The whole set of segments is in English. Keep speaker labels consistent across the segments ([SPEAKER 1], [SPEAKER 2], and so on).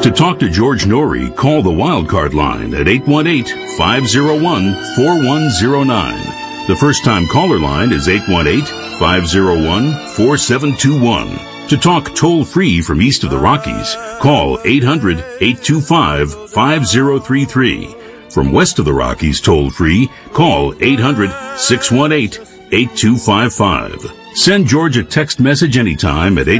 [SPEAKER 1] To talk to George Norrie, call the Wildcard line at 818-501-4109. The first-time caller line is 818-501-4721. To talk toll-free from east of the Rockies, call 800-825-5033. From west of the Rockies toll-free, call 800-618-8255. Send George a text message anytime at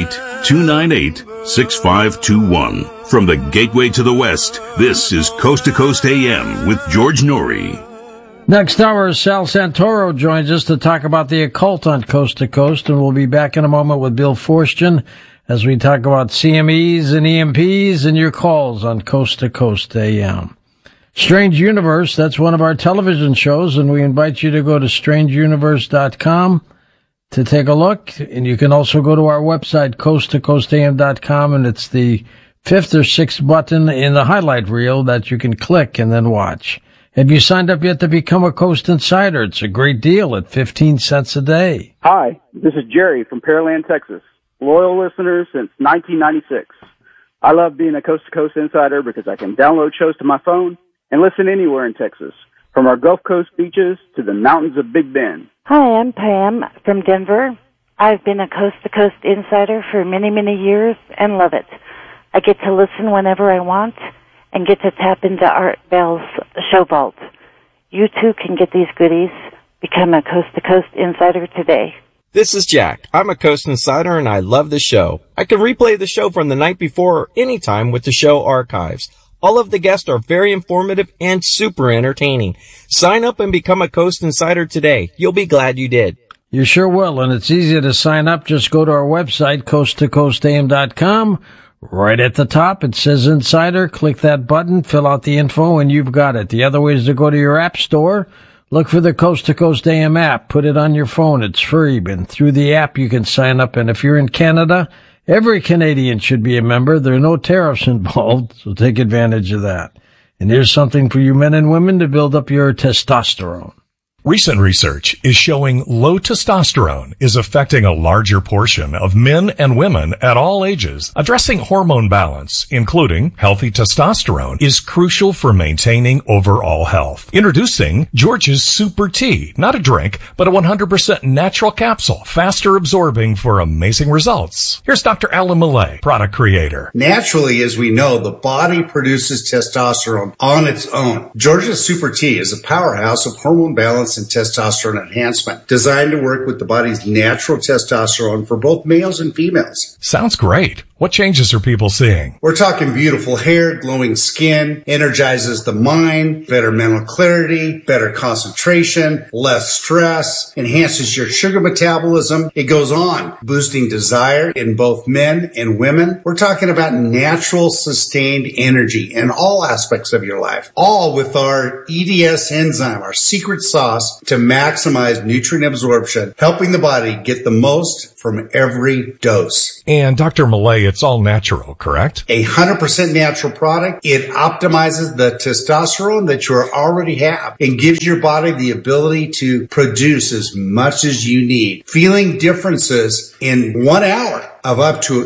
[SPEAKER 1] 818-298-6521. From the Gateway to the West, this is Coast to Coast AM with George Norrie.
[SPEAKER 2] Next hour, Sal Santoro joins us to talk about the occult on Coast to Coast, and we'll be back in a moment with Bill Forstchen as we talk about CMEs and EMPs and your calls on Coast to Coast AM. Strange Universe, that's one of our television shows, and we invite you to go to strangeuniverse.com to take a look. And you can also go to our website, coasttocoastam.com, and it's the fifth or sixth button in the highlight reel that you can click and then watch. Have you signed up yet to become a Coast Insider? It's a great deal at 15 cents a day.
[SPEAKER 3] Hi, this is Jerry from Pearland, Texas. Loyal listener since 1996. I love being a Coast to Coast Insider because I can download shows to my phone and listen anywhere in Texas, from our Gulf Coast beaches to the mountains of Big Bend.
[SPEAKER 4] Hi, I'm Pam from Denver. I've been a Coast to Coast Insider for many, many years and love it. I get to listen whenever I want and get to tap into Art Bell's show vault. You too can get these goodies. Become a Coast to Coast Insider today.
[SPEAKER 5] This is Jack. I'm a Coast Insider and I love the show. I can replay the show from the night before or anytime with the show archives. All of the guests are very informative and super entertaining. Sign up and become a Coast Insider today. You'll be glad you did.
[SPEAKER 2] You sure will, and it's easy to sign up. Just go to our website, coasttocoastam.com. Right at the top, it says Insider. Click that button, fill out the info, and you've got it. The other way is to go to your app store. Look for the Coast to Coast AM app. Put it on your phone. It's free, and through the app you can sign up. And if you're in Canada, every Canadian should be a member. There are no tariffs involved, so take advantage of that. And here's something for you men and women to build up your testosterone.
[SPEAKER 6] Recent research is showing low testosterone is affecting a larger portion of men and women at all ages. Addressing hormone balance, including healthy testosterone, is crucial for maintaining overall health. Introducing George's Super Tea, not a drink, but a 100% natural capsule, faster absorbing for amazing results. Here's Dr. Alan Millay, product creator.
[SPEAKER 7] Naturally, as we know, the body produces testosterone on its own. George's Super Tea is a powerhouse of hormone balance and testosterone enhancement, designed to work with the body's natural testosterone for both males and females.
[SPEAKER 6] Sounds great. What changes are people seeing?
[SPEAKER 7] We're talking beautiful hair, glowing skin, energizes the mind, better mental clarity, better concentration, less stress, enhances your sugar metabolism. It goes on, boosting desire in both men and women. We're talking about natural, sustained energy in all aspects of your life, all with our EDS enzyme, our secret sauce to maximize nutrient absorption, helping the body get the most from every dose.
[SPEAKER 6] And Dr. Millay, it's all natural, correct?
[SPEAKER 7] 100% natural product. It optimizes the testosterone that you already have and gives your body the ability to produce as much as you need. Feeling differences in 1 hour of up to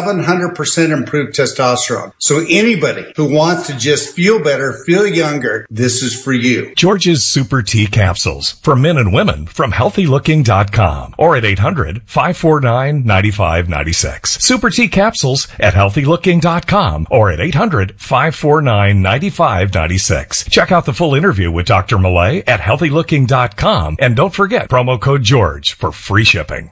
[SPEAKER 7] 700% improved testosterone. So anybody who wants to just feel better, feel younger, this is for you.
[SPEAKER 6] George's Super Tea Capsules for men and women from healthylooking.com or at 800-549-9596. Super Tea Capsules at healthylooking.com or at 800-549-9596. Check out the full interview with Dr. Millay at healthylooking.com and don't forget promo code George for free shipping.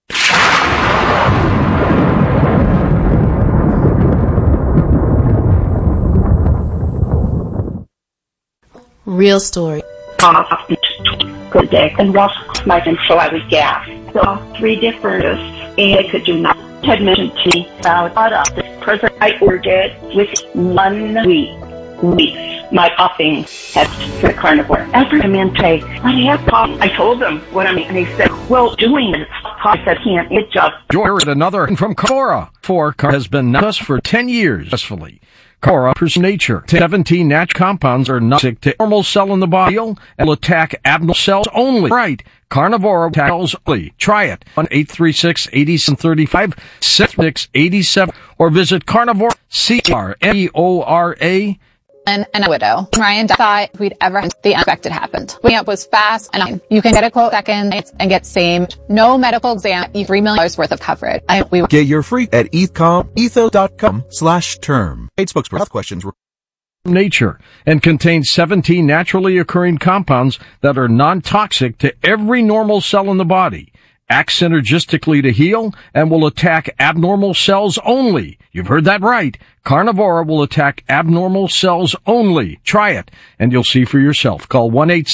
[SPEAKER 8] Real story.
[SPEAKER 9] Good day, and lost my so I was gassed. So 3 different and I could do not had mentioned to me about this present I ordered with 1 week. My coughing had the carnivore. Every man say, I have cough. I told them what I mean, and they said, well, doing it. I said, can't it just.
[SPEAKER 2] You're at another from Cora. Cora has been with us for 10 years, successfully. Carnivora Nature. 17 natural compounds are not toxic to normal cell in the body and will attack abnormal cells only. Right. Carnivora cells only. Try it. 1-836-8735, 6687, or visit Carnivora, C-R-N-E-O-R-A.
[SPEAKER 10] And a widow. Ryan thought we'd ever the unexpected happened. Waking up was fast and you can get a quote seconds and get same. No medical exam, $3 million worth of coverage.
[SPEAKER 11] Get your free at ethos.com/term. Paid spokesperson. Health questions.
[SPEAKER 2] Nature and contains 17 naturally occurring compounds that are non-toxic to every normal cell in the body. Acts synergistically to heal and will attack abnormal cells only. You've heard that right. Carnivora will attack abnormal cells only. Try it, and you'll see for yourself. Call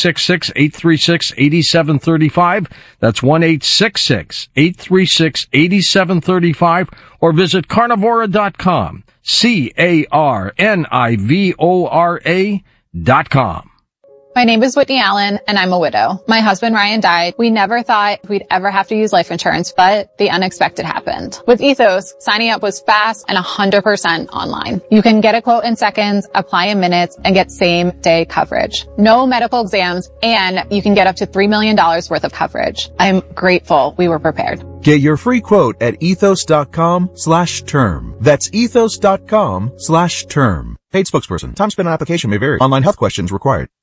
[SPEAKER 2] 1-866-836-8735. That's 1-866-836-8735, or visit carnivora.com. CARNIVORA.com.
[SPEAKER 10] My name is Whitney Allen, and I'm a widow. My husband, Ryan, died. We never thought we'd ever have to use life insurance, but the unexpected happened. With Ethos, signing up was fast and 100% online. You can get a quote in seconds, apply in minutes, and get same-day coverage. No medical exams, and you can get up to $3 million worth of coverage. I'm grateful we were prepared.
[SPEAKER 11] Get your free quote at ethos.com/term. That's ethos.com/term. Paid spokesperson. Time spent on application may vary. Online health questions required.